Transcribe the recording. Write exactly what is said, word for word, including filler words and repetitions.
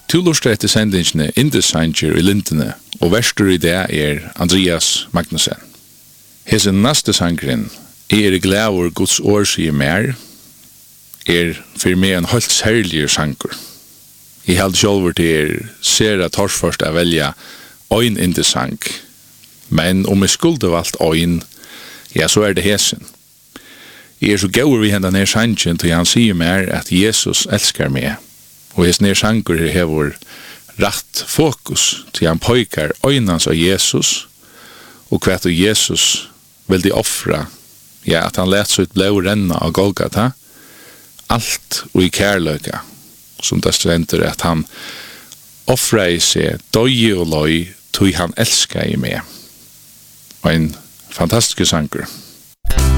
To lurste etter sendingene Indesanger i Lintene, og verstur i det er Andreas Magnussen. Hesen neste sangren er glæver Guds år sier mer, er for meg en helt særlig sanger. Jeg held sjálfur til er ser at torsførst å velge øyn indesang, men om jeg skulle valgt øyn, ja, så er det hesen. Jeg er så gauur vi hendan her sangen til han sier mer at Jesus elskar meg, og hesen her sanger hever rett fokus til han pøykar øynans av Jesus, og hva til Jesus vil de offra, ja, at han let så ut blå renna av Golgata, alt og i kærløyga, som det stender at han offra i seg døye og løy, tog han elskar i meg. Og en fantastisk sanger.